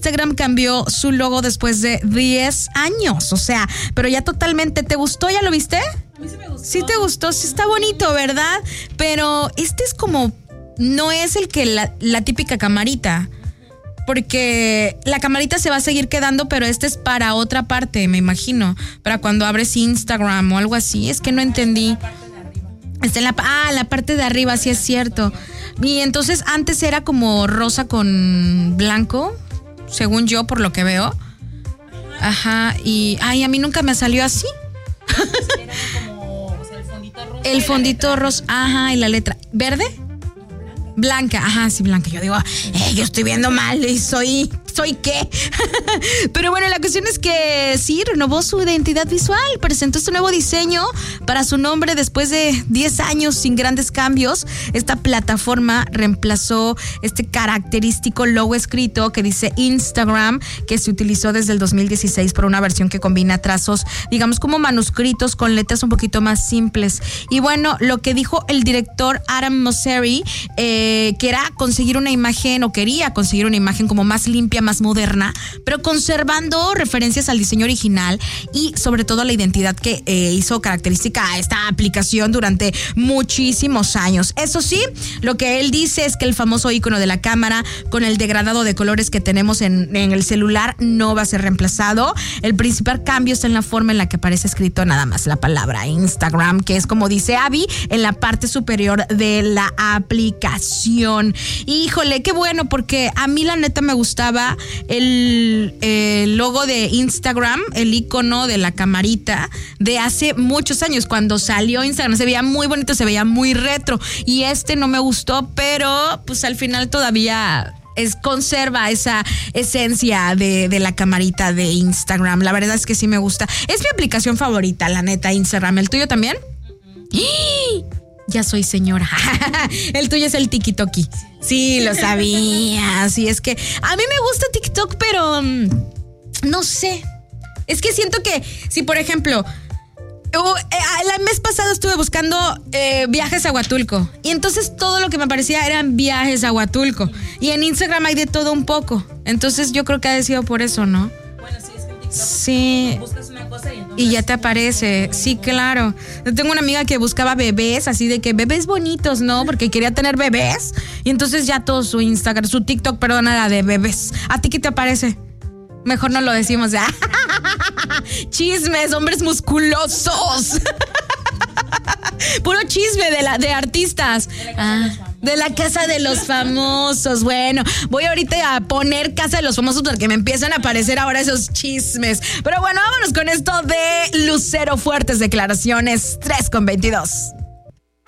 Instagram cambió su logo después de 10 años. O sea, pero ya totalmente. ¿Te gustó? ¿Ya lo viste? A mí sí me gustó. Sí te gustó, sí está bonito, ¿verdad? Pero este es como... No es el que la típica camarita. Porque la camarita se va a seguir quedando, pero este es para otra parte, me imagino. Para cuando abres Instagram o algo así. Es que no entendí. Está en la parte de arriba, sí es cierto. Y entonces antes era como rosa con blanco, según yo, por lo que veo. Ajá, y a mí nunca me salió así. Era como, o sea, el fondito rosa. El fondito rosa, ajá, y la letra. ¿Verde? Blanca, ajá, sí, blanca. Yo digo, yo estoy viendo mal y ¿soy qué? Pero bueno, la cuestión es que sí, renovó su identidad visual, presentó este nuevo diseño para su nombre después de 10 años sin grandes cambios. Esta plataforma reemplazó este característico logo escrito que dice Instagram, que se utilizó desde el 2016 por una versión que combina trazos, digamos, como manuscritos con letras un poquito más simples. Y bueno, lo que dijo el director Adam Mosseri, que era conseguir una imagen, o quería conseguir una imagen como más limpia, más moderna, pero conservando referencias al diseño original y sobre todo la identidad que hizo característica a esta aplicación durante muchísimos años. Eso sí, lo que él dice es que el famoso icono de la cámara con el degradado de colores que tenemos en el celular no va a ser reemplazado. El principal cambio está en la forma en la que aparece escrito nada más la palabra Instagram, que es como dice Abby, en la parte superior de la aplicación. Híjole, qué bueno, porque a mí la neta me gustaba el logo de Instagram, el icono de la camarita de hace muchos años. Cuando salió Instagram se veía muy bonito, se veía muy retro, y este no me gustó, pero pues al final todavía conserva esa esencia de la camarita de Instagram. La verdad es que sí me gusta. Es mi aplicación favorita, la neta, Instagram. ¿El tuyo también? Uh-huh. Ya soy señora. El tuyo es el TikToki. Sí, lo sabía. Sí, es que a mí me gusta TikTok, pero no sé. Es que siento que si, por ejemplo, el mes pasado estuve buscando viajes a Huatulco, y entonces todo lo que me aparecía eran viajes a Huatulco, y en Instagram hay de todo un poco. Entonces yo creo que ha sido por eso, ¿no? Bueno, sí, es que en TikTok sí. buscas una cosa y ya te aparece. Sí, claro. Yo tengo una amiga que buscaba bebés, así de que bebés bonitos, ¿no? Porque quería tener bebés, y entonces ya todo su Instagram, su TikTok, perdón, era de bebés. ¿A ti qué te aparece? Mejor no lo decimos. Chismes, hombres musculosos. Puro chisme de artistas. De la Casa de los Famosos. Bueno, voy ahorita a poner Casa de los Famosos porque me empiezan a aparecer ahora esos chismes. Pero bueno, vámonos con esto de Lucero. Fuertes declaraciones, 3:22.